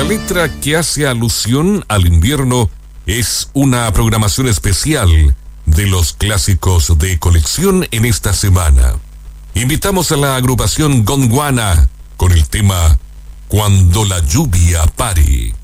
letra que hace alusión al invierno es una programación especial de los clásicos de colección en esta semana. Invitamos a la agrupación Gondwana con el tema Cuando la lluvia pare.